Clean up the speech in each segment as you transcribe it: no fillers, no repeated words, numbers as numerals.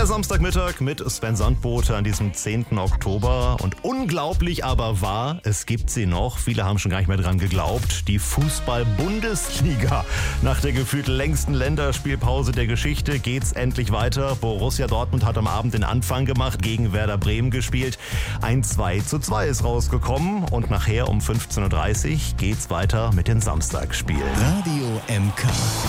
Der Samstagmittag mit Sven Sandbote an diesem 10. Oktober. Und unglaublich aber wahr, es gibt sie noch. Viele haben schon gar nicht mehr dran geglaubt. Die Fußball-Bundesliga. Nach der gefühlt längsten Länderspielpause der Geschichte geht's endlich weiter. Borussia Dortmund hat am Abend den Anfang gemacht, gegen Werder Bremen gespielt. Ein 2:2 ist rausgekommen. Und nachher um 15:30 Uhr geht's weiter mit den Samstagsspielen. Radio MK.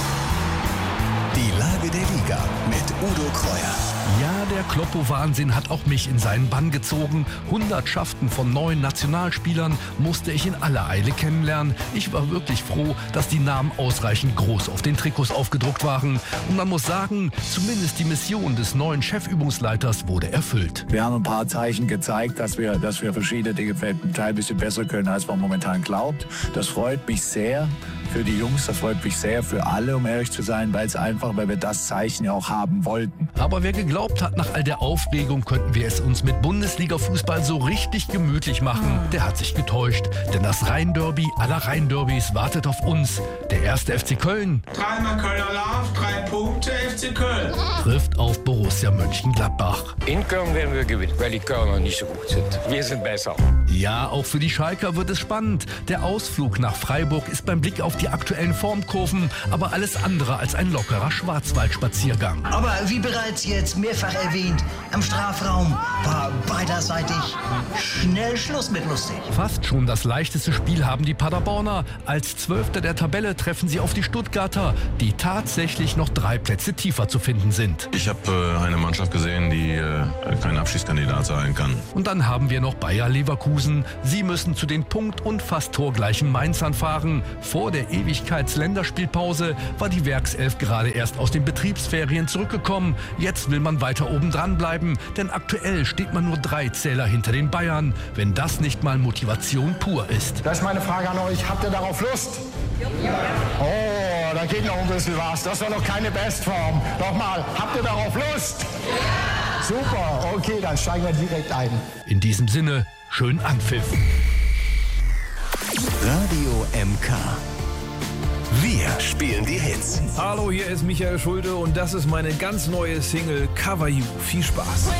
Die Lage der Liga mit Udo Kreuer. Ja, der Kloppo-Wahnsinn hat auch mich in seinen Bann gezogen. Hundertschaften von neuen Nationalspielern musste ich in aller Eile kennenlernen. Ich war wirklich froh, dass die Namen ausreichend groß auf den Trikots aufgedruckt waren. Und man muss sagen, zumindest die Mission des neuen Chefübungsleiters wurde erfüllt. Wir haben ein paar Zeichen gezeigt, dass wir verschiedene Dinge vielleicht ein bisschen besser können, als man momentan glaubt. Das freut mich sehr für die Jungs, das freut mich sehr für alle, um ehrlich zu sein, weil wir das Zeichen ja auch haben wollten. Aber wer geglaubt hat, nach all der Aufregung könnten wir es uns mit Bundesliga-Fußball so richtig gemütlich machen, der hat sich getäuscht. Denn das Rhein-Derby aller Rhein-Derbys wartet auf uns. Der erste FC Köln Dreimal Kölner Lauf, 3 Punkte, FC Köln trifft auf Borussia Mönchengladbach. In Köln werden wir gewinnen, weil die Kölner nicht so gut sind. Wir sind besser. Ja, auch für die Schalker wird es spannend. Der Ausflug nach Freiburg ist beim Blick auf die aktuellen Formkurven aber alles andere als ein lockerer Schwarzwaldspaziergang. Aber wie bereits jetzt mehrfach erwähnt, am Strafraum war beiderseitig schnell Schluss mit lustig. Fast schon das leichteste Spiel haben die Paderborner. Als 12. der Tabelle treffen sie auf die Stuttgarter, die tatsächlich noch 3 Plätze tiefer zu finden sind. Ich habe eine Mannschaft gesehen, die kein Abschiedskandidat sein kann. Und dann haben wir noch Bayer Leverkusen. Sie müssen zu den punkt- und fast torgleichen Mainzern fahren. Vor der Ewigkeits-Länderspielpause war die Werkself gerade erst aus den Betriebsferien zurückgekommen. Jetzt will man weiter oben dran bleiben, denn aktuell steht man nur 3 Zähler hinter den Bayern. Wenn das nicht mal Motivation pur ist. Das ist meine Frage an euch. Habt ihr darauf Lust? Oh, da geht noch ein bisschen was. Das war noch keine Bestform. Nochmal, habt ihr darauf Lust? Super, okay, dann steigen wir direkt ein. In diesem Sinne, schön Anpfiff. Radio MK. Wir spielen die Hits. Hallo, hier ist Michael Schulte und das ist meine ganz neue Single Cover You. Viel Spaß.